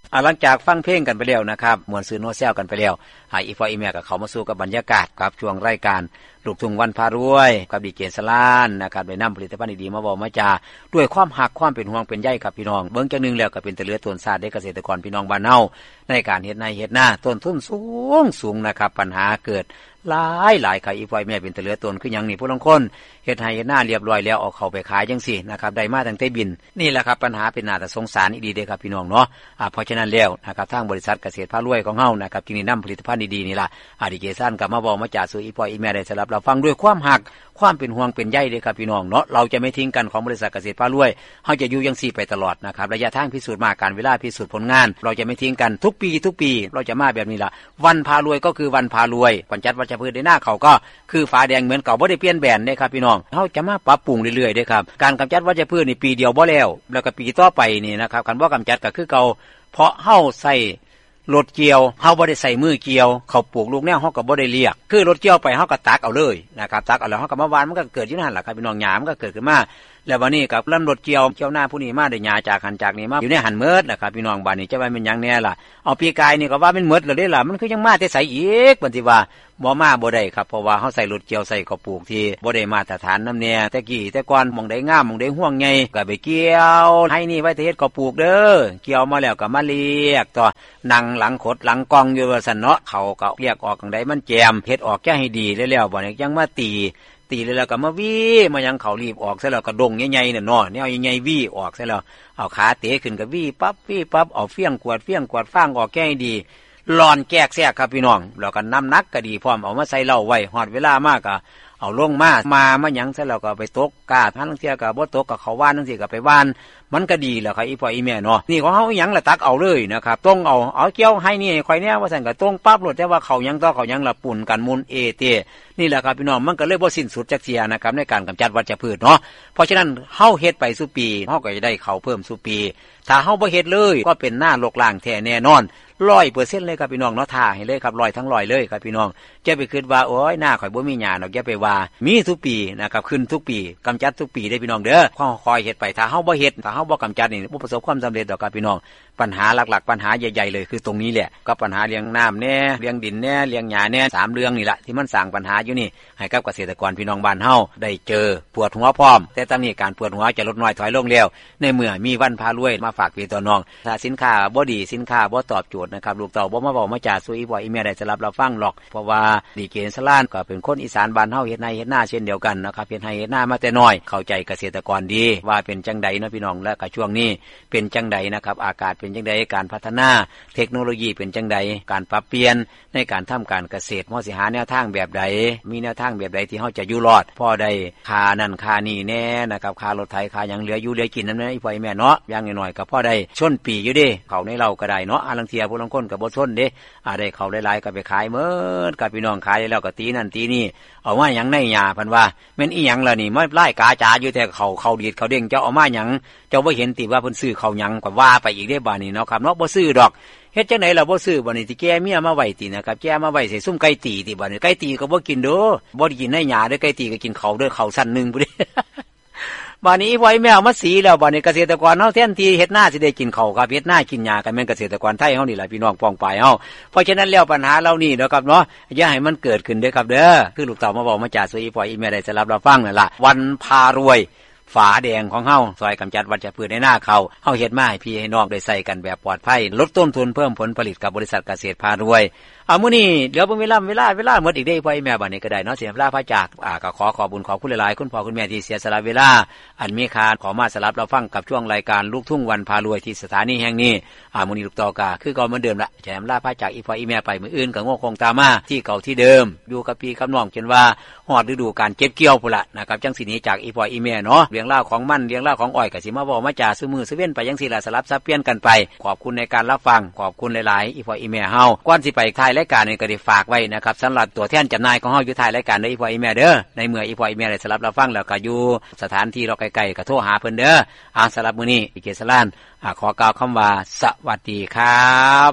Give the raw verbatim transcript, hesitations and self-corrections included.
หลังจากฟังเพลงกันไปแล้วนะครับมวนซื้อโนเซลกันไปแล้วหายอีฟออีเมียกับเขามาสู่กับบรรยากาศกับช่วงรายการลูกทุ่งวันพารวยกับดีเจสลานนะครับได้นำผลิตภัณฑ์ดีๆมาบอกมาจาด้วยความหักความเป็นห่วงเป็นใยกับพี่น้องเบิ่งจังนึงแล้วก็เป็นตะเลือต้นซาดเด็กเกษตรกรพี่น้องบ้านเฮาในการเฮ็ดนาเฮ็ดนาต้นทุนสูงสูงนะครับปัญหาเกิดหลายหลายค่ะอีฟออีเมียเป็นตะเลือต้นคือหยังนี่ผู้ลางคนเฮ็ดให้เฮ็ดนาเรียบร้อยแล้วเอาเข้าไปขายจังซี่นะครับได้มาตั้งแต่บินนี่แหละครับปัญหาเป็นหน้าแต่สงสารอีดีเด้ครับพี่น้องเนาะอ่าเพราะฉะนั้นแล้วนะครับทางบริษัทเกษตรพารวยของเฮานะครับจึงได้นำผลิตภัณฑ์ดีๆนี่ล่ะอาดีเจซันกลับมาบอกมาจากสู่อีฟออีเมียได้สำหรับเราฟังด้วยความหักความเป็นห่วงเป็นใยเด้ครับพี่น้องเนาะเราจะไม่ทิ้งกันของบริษัทเกษตรพารวยเฮาจะอยู่จังซี่ไปตลอดนะครับระยะทางพิสูจน์มาการเวลาพิสูจน์ผลงานเราจะไม่ทิ้งกันทุกปีทุกปีเราจะมาแบบนี้ล่ะวันพารวยก็คือวันพารวยปัญจัดวัชพืชในหน้าเขาก็คือฝาแดงเหมือนเก่าบ่ได้เปลี่ยนแบรนด์เด้ครับพี่น้องเฮาจะมาปรับปรุงเรื่อยๆเด้ครับการกำจัดวัชพืชนี่ปีเดียวบ่แล้วแล้วก็ปีต่อไปนี่นะครับคันบ่กำจัดก็คือเก่าเพราะเฮาใส่รถเกี่ยวเฮาบ่ได้ใส่มือเกี่ยวเขาปลูกลูกแนวเฮาก็บ่ได้เรียกคือรถเกี่ยวไปเฮาก็ตักเอาเลยนะครับตักเอาแล้วเฮาก็มาหว่านมันก็เกิดอยู่นั่นล่ะครับพี่น้องหญ้ามันก็เกิดขึ้นมาแล้ววันนี้กับลำรถเกี่ยวเกี่ยวหน้าผู้นี้มาได้หญ้าจากหันจากนี้มาอยู่ในหันเมิดนะครับพี่น้องบ้านนี้จะว่าเป็นหยังแน่ล่ะเอาปีกายนี่ก็ว่าเป็นเมิดแล้วเด้ล่ะมันคือยังมาแต่ใส่อีกบัดนี้ว่าบ่มาบ่ได้ครับเพราะว่าเฮาใส่รถเกี่ยวใส่ก็ปลูกที่บ่ได้มาตรฐานนำแน่แต่กี้แต่ก่อนหม่องใดงามหม่องใดห่วงใหญ่ก็ไปเกี่ยวให้นี่ไว้แต่เฮ็ดก็ปลูกเด้อเกี่ยวมาแล้วก็มาเรียกต่อนั่งหลังขดหลังกองอยู่ว่าซั่นเนาะเขาก็เรียกออกจังไดมันแจมเฮ็ดออกแค่ให้ดีแล้วๆบ่เนี่ยยังมาตีตีแล้วก็มาวี่มายังเขารีบออกซะแล้วก็ดงใหญ่ๆน่ะเนาะแนวใหญ่ๆวี่ออกซะแล้วเอาขาเตะขึ้นก็วี่ปั๊บวี่ปั๊บเอาเฟี้ยงกวาดเฟี้ยงกวาดฟางออกแค่ให้ดีหลอนแกกแซกครับพี่น้องแล้วก็น้ำหนักก็ดีพร้อมเอามาใส่เหล้าไว้ฮอดเวลามากก็เอาลงมามามาหยังซะแล้วก็ไปตกกาทันเที่ยก็บ่ตกก็เขาว่านจังซี่ก็ไปว่านมันก็ดีแหละครับอีพ่ออีแม่เนาะนี่ของเฮาอีหยังล่ะตักเอาเลยนะครับต้องเอาเอาเกี่ยวให้นี่ข่อยแน่ว่าซั่นก็ต้องปั๊บโลดแต่ว่าเขายังต่อเขายังละปุ่นกันมุนเอเตนี่แหละครับพี่น้องมันก็เลยบ่สิ้นสุดจักเที่ยนะครับในการกำจัดวัชพืชเนาะเพราะฉะนั้นเฮาเฮ็ดไปสู่ปีเฮาก็จะได้เขาเพิ่มสู่ปีถ้าเฮาบ่เฮ็ดเลยก็เป็นหน้าลกล้างแท้แน่นอน ร้อยเปอร์เซ็นต์เลยครับพี่น้องเนาะท่าให้เลยครับร้อยทั้งร้อยเลยครับพี่น้องแกไปคิดว่าโอ้ยหน้าข่อยบ่มีหญ้าดอกแกไปว่ามีทุกปีนะครับขึ้นทุกปีกำจัดทุกปีได้พี่น้องเด้อค่อยๆเฮ็ดไปถ้าเฮาบ่เฮ็ดถ้าเฮาบ่กำจัดนี่บ่ประสบความสำเร็จดอกครับพี่น้องปัญหาหลักๆปัญหาใหญ่ๆเลยคือตรงนี้แหละก็ปัญหาเลี้ยงน้ำแน่เลี้ยงดินแน่เลี้ยงหญ้าแน่สามเรื่องนี่แหละที่มันสร้างปัญหาอยู่นี่ให้กับเกษตรกรพี่น้องบ้านเฮาได้เจอปวดหัวพร้อมแต่ตอนนี้การปวดหัวจะลดน้อยถอยลงแล้วในเมื่อมีวันพารวยมาฝากพี่ต่อน้องถ้าสินค้าบ่ดีสินค้าบ่ตอบโจทย์นะครับลูกเต่าบ่มาบอกมาจ่าซุยบ่อีแม่ได้สลับเราฟังหรอกเพราะว่าดีเกณฑ์สลานก็เป็นคนอีสานบ้านเฮาเฮ็ดนาเฮ็ดนาเช่นเดียวกันนะครับเฮ็ดนาเฮ็ดนามาแต่น้อยเข้าใจเกษตรกรดีว่าเป็นจังใดเนาะพี่น้องและก็ช่วงนี้เป็นจังใดนะครับอากาศเป็นจังใดการพัฒนาเทคโนโลยีเป็นจังใดการปรับเปลี่ยนในการทำการเกษตรเฮาสิหาแนวทางแบบใดมีแนวทางแบบใดที่เฮาจะอยู่รอดพอได้ค่านั่นค่านี่แน่นะครับค่ารถไถค่าหยังเหลืออยู่เหลือกินนำแน่อีพ่ออีแม่เนาะอย่างน้อยๆก็พอได้ชนปีอยู่เด้เขาในเราก็ได้เนาะอาลังเทียผู้ลางคนก็บ่ชนเด้อ่าได้เขาหลายๆก็ไปขายหมดกับพี่น้องขายแล้วก็ตีนั่นตีนี่เอามาหยังในหญ้าเพิ่นว่าแม่นอีหยังล่ะนี่มาไล่กาจ๋าอยู่แต่เขาเขาดีดเขาเด้งเจ้าเอามาหยังเจ้าบ่เห็นติว่าเพิ่นซื้อเขาหยังก็ว่าไปอีกได้บ่นี่เนาะครับเนาะบ่ซื้อดอกเฮ็ดจังได๋ล่ะบ่ซื้อบ่นี่สิแก่เมียมาไว้ตินะครับแก่มาไว้ใส่ซุ่มไก่ตีติบ่นี่ไก่ตีก็บ่กินเด้อบ่ได้กินในหญ้าเด้อไก่ตีก็กินเขาเด้อเขาชั้นนึงพุ่นเด้บ้านนี้ไว้แมวมาสีแล้วบ้านนี้เกษตรกรเฮาแทนที่เฮ็ดนาสิได้กินข้าวครับเฮ็ดนากินหญ้ากันแม่นเกษตรกรไทยเฮานี่แหละพี่น้องป้องปายเฮาเพราะฉะนั้นแล้วปัญหาเหล่านี้เนาะครับเนาะอย่าให้มันเกิดขึ้นเด้อครับเด้อคือลูกเต่ามาบอกมาจ่าสวยอีปอยอีแม่ได้สลับรับฟังนั่นล่ะวันพารวยฝาแดงของเฮาซอยกำจัดวัชพืชในหน้าเขาเฮาเฮ็ดมาให้พี่ให้น้องได้ใส่กันแบบปลอดภัยลดต้นทุนเพิ่มผลผลิตกับบริษัทเกษตรพารวยเอามื้อนี้เดี๋ยวเบิ่งเวลาเวลาเวลาหมดอีกได้พ่อแม่บัดนี้ก็ได้เนาะเสียเวลาพระจากอ่าก็ขอขอบคุญขอบคุณหลายๆคุณพ่อคุณแม่ที่เสียสละเวลาอันมีค่าขอมาสลับเราฟังกับช่วงรายการลูกทุ่งวันพารวยที่สถานีแห่งนี้อ่ามื้อนี้ลูกต่อกาคือเก่าเหมือนเดิมละแถมลาพระจากอีพ่ออีแม่ไปมื้ออื่นก็งอคงตามมาที่เก่าที่เดิมอยู่กับพี่กับน้องจนว่าฮอดฤดูการเก็บเกี่ยวพุ่นละนะครับจังสิหนีจากอีพ่ออีแม่เนาะเรื่องราวของมันเรื่องราวของอ้อยก็สิมาเว้ามาจ่าซื่อมือซื่อเว้นไปจังซี่ล่ะสลับซับเปลี่ยนกันไปขอบคุณในการรับฟังขอบคุณหลายๆอีพ่ออีแม่เฮาก่อนสิไปท้ายรายการนี่ก็ได้ฝากไว้นะครับสำหรับตัวแทนจำหน่ายของเฮาอยู่ท้ายรายการเด้ออีพ่ออีแม่เด้อในเมื่ออีพ่ออีแม่ได้สลับรับฟังแล้วก็อยู่สถานที่เราใกล้ๆก็โทรหาเพิ่นเด้ออ่าสำหรับมื้อนี้พี่เกษรานอ่าขอกล่าวคำว่าสวัสดีครับ